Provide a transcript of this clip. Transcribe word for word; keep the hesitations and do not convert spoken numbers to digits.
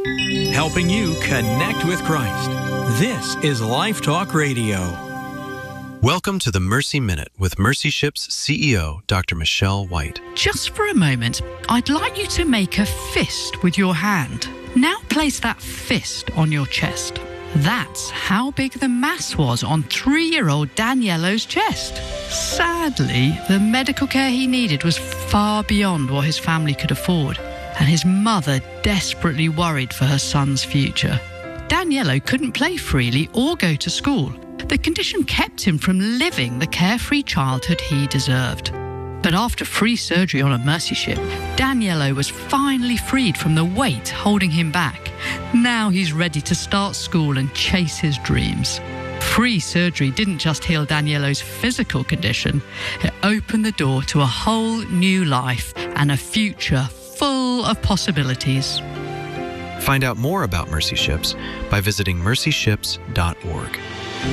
helping you connect with Christ. This is Life Talk Radio. Welcome to the Mercy Minute with Mercy Ship's C E O, Doctor Michelle White. Just for a moment, I'd like you to make a fist with your hand. Now place that fist on your chest. That's how big the mass was on three-year-old Daniello's chest. Sadly, the medical care he needed was far beyond what his family could afford, and his mother desperately worried for her son's future. Daniello couldn't play freely or go to school. The condition kept him from living the carefree childhood he deserved. But after free surgery on a Mercy Ship, Daniello was finally freed from the weight holding him back. Now he's ready to start school and chase his dreams. Free surgery didn't just heal Daniello's physical condition, it opened the door to a whole new life and a future full of possibilities. Find out more about Mercy Ships by visiting mercy ships dot org.